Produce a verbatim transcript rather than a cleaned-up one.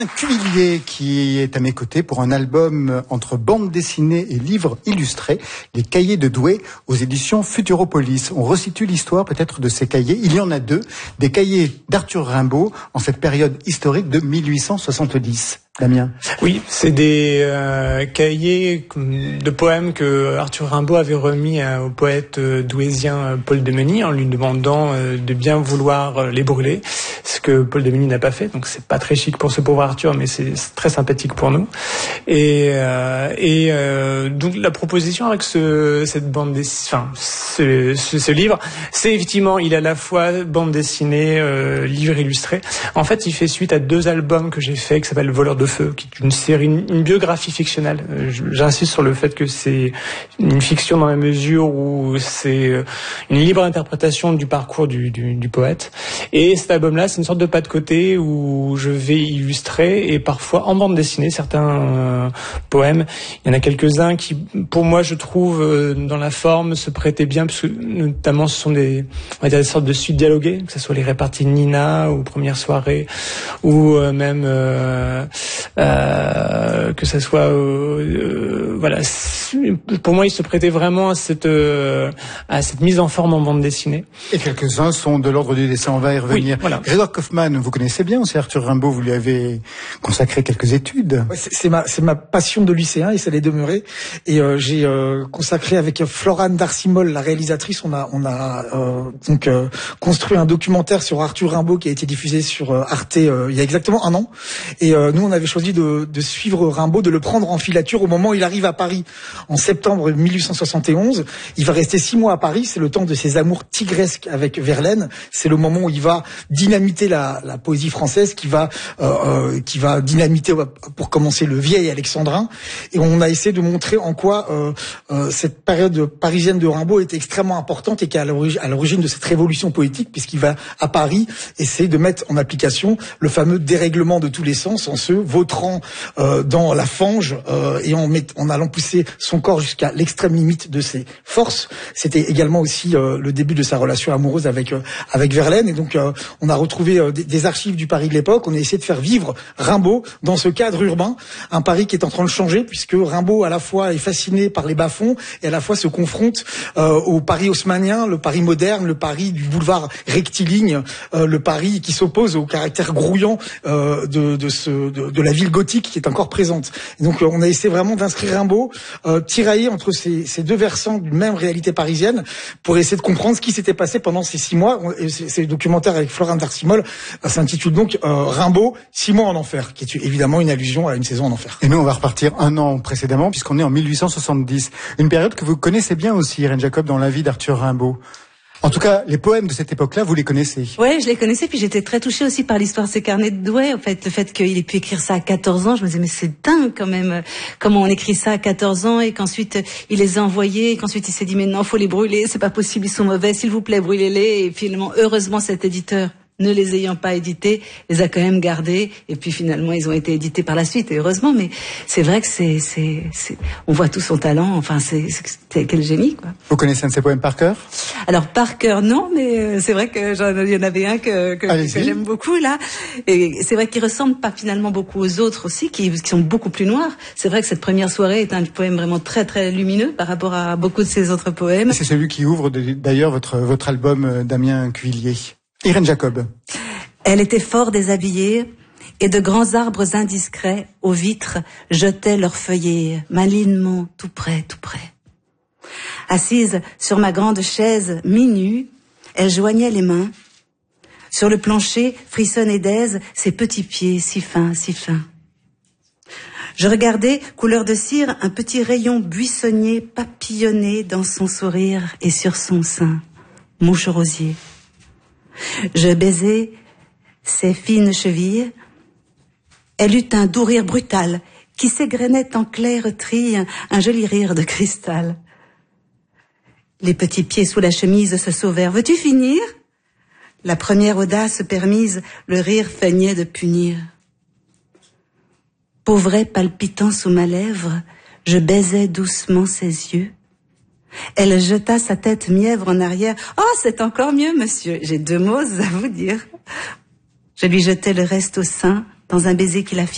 Cuvillier qui est à mes côtés pour un album entre bande dessinée et livres illustrés, les cahiers de Douai aux éditions Futuropolis. On resitue l'histoire peut-être de ces cahiers. Il y en a deux, des cahiers d'Arthur Rimbaud en cette période historique de mille huit cent soixante-dix. Damien. Oui, c'est des euh, cahiers de poèmes que Arthur Rimbaud avait remis euh, au poète euh, douaisien Paul Demeny en lui demandant euh, de bien vouloir euh, les brûler, ce que Paul Demeny n'a pas fait. Donc c'est pas très chic pour ce pauvre Arthur, mais c'est, c'est très sympathique pour nous. Et, euh, et euh, donc la proposition avec ce, cette bande dessinée, enfin ce, ce, ce livre, c'est effectivement il est à la fois bande dessinée, euh, livre illustré. En fait, il fait suite à deux albums que j'ai fait qui s'appellent Le Voleur de Feu, qui est une série, une, une biographie fictionnelle. J'insiste sur le fait que c'est une fiction dans la mesure où c'est une libre interprétation du parcours du, du, du poète. Et cet album-là, c'est une sorte de pas de côté où je vais illustrer et parfois en bande dessinée certains euh, poèmes. Il y en a quelques-uns qui, pour moi, je trouve euh, dans la forme se prêtaient bien, parce que notamment ce sont des, on va dire des sortes de suites dialoguées, que ce soit les réparties de Nina ou Première soirée, ou euh, même euh, Euh, que ça soit euh, euh, voilà, pour moi il se prêtait vraiment à cette euh, à cette mise en forme en bande dessinée. Et quelques-uns sont de l'ordre du dessin, on va y revenir. Oui, voilà. Grégoire Kaufmann, vous connaissez bien aussi Arthur Rimbaud, vous lui avez consacré quelques études. Ouais, c'est, c'est ma c'est ma passion de lycéen et ça l'est demeuré. Et euh, j'ai euh, consacré avec Florane Darcimol, la réalisatrice, on a on a euh, donc euh, construit un documentaire sur Arthur Rimbaud qui a été diffusé sur euh, Arte euh, il y a exactement un an. Et euh, nous on avait choisi de, de suivre Rimbaud, de le prendre en filature au moment où il arrive à Paris en septembre mille huit cent soixante et onze. Il va rester six mois à Paris, c'est le temps de ses amours tigresques avec Verlaine. C'est le moment où il va dynamiter la, la poésie française, qui va euh, euh, qui va dynamiter pour commencer le vieil alexandrin. Et on a essayé de montrer en quoi euh, euh, cette période parisienne de Rimbaud était extrêmement importante et qui est à l'origine, à l'origine de cette révolution poétique, puisqu'il va à Paris essayer de mettre en application le fameux dérèglement de tous les sens en se vautrant euh, dans la fange euh, et en, met, en allant pousser son corps jusqu'à l'extrême limite de ses forces. C'était également aussi euh, le début de sa relation amoureuse avec euh, avec Verlaine. Et donc euh, on a retrouvé euh, des, des archives du Paris de l'époque. On a essayé de faire vivre Rimbaud dans ce cadre urbain, un Paris qui est en train de changer, puisque Rimbaud à la fois est fasciné par les bas-fonds et à la fois se confronte euh, au Paris haussmannien, le Paris moderne, le Paris du boulevard rectiligne, euh, le Paris qui s'oppose au caractère grouillant euh, de, de, ce, de, de la ville gothique qui est encore présente. Et donc on a essayé vraiment d'inscrire Rimbaud euh, tiraillé entre ces, ces deux versants d'une même réalité parisienne pour essayer de comprendre ce qui s'était passé pendant ces six mois. Et c'est le documentaire avec Florane Darcimol euh, s'intitule donc euh, Rimbaud, six mois en enfer, qui est évidemment une allusion à une saison en enfer. Et nous on va repartir un an précédemment puisqu'on est en mille huit cent soixante-dix, une période que vous connaissez bien aussi, Irène Jacob, dans la vie d'Arthur Rimbaud. En tout cas, les poèmes de cette époque-là, vous les connaissez. Ouais, je les connaissais, puis j'étais très touchée aussi par l'histoire de ces carnets de Douai. En fait, le fait qu'il ait pu écrire ça à quatorze ans, je me disais, mais c'est dingue quand même, comment on écrit ça à quatorze ans, et qu'ensuite il les a envoyés, et qu'ensuite il s'est dit, mais non, faut les brûler, c'est pas possible, ils sont mauvais, s'il vous plaît, brûlez-les. Et finalement, heureusement, cet éditeur, ne les ayant pas édités, les a quand même gardés, et puis finalement ils ont été édités par la suite, et heureusement. Mais c'est vrai que c'est, c'est, c'est... on voit tout son talent, enfin c'est, c'est, c'est quel génie, quoi. Vous connaissez un de ses poèmes par cœur? Alors par cœur non, mais c'est vrai que j'en, il y en avait un que, que, que j'aime beaucoup là, et c'est vrai qu'il ressemble pas finalement beaucoup aux autres aussi, qui, qui sont beaucoup plus noirs. C'est vrai que cette première soirée est un poème vraiment très très lumineux par rapport à beaucoup de ses autres poèmes. C'est celui qui ouvre d'ailleurs votre, votre album, Damien Cuvillier. Irène Jacob. Elle était fort déshabillée, et de grands arbres indiscrets aux vitres jetaient leurs feuillets malinement tout près, tout près. Assise sur ma grande chaise mi-nue, elle joignait les mains. Sur le plancher frissonnaient d'aise ses petits pieds si fins, si fins. Je regardais, couleur de cire, un petit rayon buissonnier papillonner dans son sourire et sur son sein, mouche rosier. Je baisais ses fines chevilles. Elle eut un doux rire brutal qui s'égrenait en claireries, un, un joli rire de cristal. Les petits pieds sous la chemise se sauvèrent. Veux-tu finir? La première audace permise, le rire feignait de punir. Pauvret palpitant sous ma lèvre, je baisais doucement ses yeux. Elle jeta sa tête mièvre en arrière. « Oh, c'est encore mieux, monsieur. J'ai deux mots à vous dire. » Je lui jetai le reste au sein dans un baiser qui la fit